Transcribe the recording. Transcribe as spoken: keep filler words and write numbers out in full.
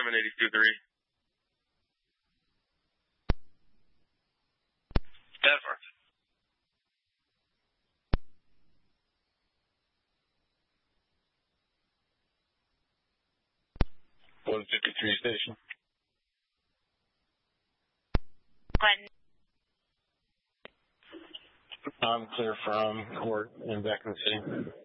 seven eighty-two three. Denver. one fifty-three station. Glenn. I'm clear from court in Beckman City.